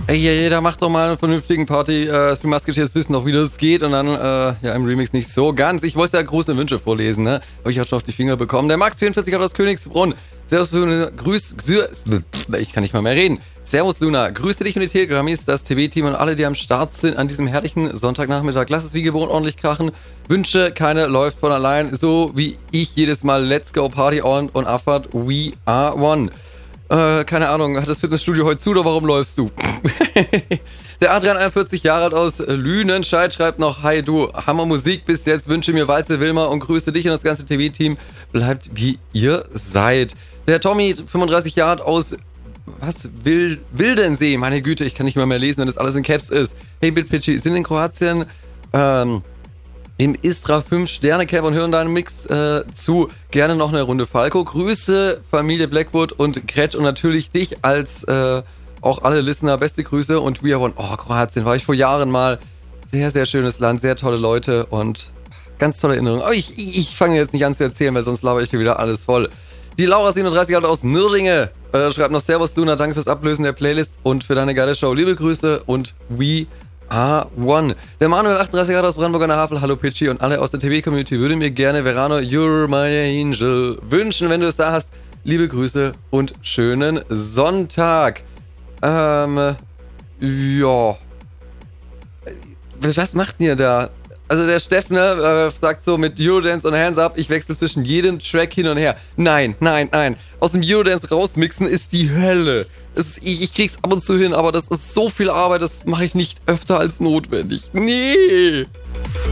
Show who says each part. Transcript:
Speaker 1: Ey, jeder macht doch mal einen vernünftigen Party. Für Musketeers wissen doch, wie das geht. Und dann, ja, im Remix nicht so ganz. Ich wollte ja Gruß und Wünsche vorlesen, ne? Habe ich auch schon auf die Finger bekommen. Der Max44 hat aus Königsbrunn. Servus, Luna. Ich kann nicht mal mehr reden. Servus, Luna. Grüße dich und die Telegrammis, das TV-Team und alle, die am Start sind an diesem herrlichen Sonntagnachmittag. Lass es wie gewohnt ordentlich krachen. Wünsche, keine läuft von allein. So wie ich jedes Mal. Let's go, Party on und Abfahrt. We are one. Keine Ahnung, hat das Fitnessstudio heute zu oder warum läufst du? Der Adrian, 41 Jahre alt aus Lüdenscheid, schreibt noch: Hi du, Hammer Musik bis jetzt, wünsche mir Walze Wilmer und grüße dich und das ganze TV-Team. Bleibt wie ihr seid. Der Tommy, 35 Jahre alt aus Wildensee, meine Güte, ich kann nicht mal mehr lesen, wenn das alles in Caps ist. Hey Bitpitchy, sind in Kroatien im Istra 5-Sterne-Cap und hören deinen Mix zu. Gerne noch eine Runde Falco. Grüße Familie Blackwood und Gretsch und natürlich dich als auch alle Listener. Beste Grüße und we are one. Oh, Kroatien war ich vor Jahren mal. Sehr, sehr schönes Land, sehr tolle Leute und ganz tolle Erinnerungen. Aber ich fange jetzt nicht an zu erzählen, weil sonst laber ich hier wieder alles voll. Die Laura 37 Jahre aus Nürlinge schreibt noch: Servus Luna, danke fürs Ablösen der Playlist und für deine geile Show. Liebe Grüße und we A1. Der Manuel, 38 Jahre aus Brandenburg an der Havel. Hallo Pitchy und alle aus der TV-Community würde mir gerne Verano, You're my angel wünschen, wenn du es da hast. Liebe Grüße und schönen Sonntag. Ja. Was macht ihr da? Also der Steff, ne, sagt so mit Eurodance und Hands Up, ich wechsle zwischen jedem Track hin und her. Nein. Aus dem Eurodance rausmixen ist die Hölle. Ich krieg's ab und zu hin, aber das ist so viel Arbeit, das mache ich nicht öfter als notwendig. Nee.